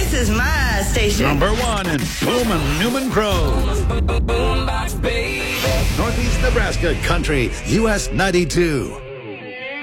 This is my station. Number one in Boomin' Newman Grove. Northeast Nebraska Country, US 92.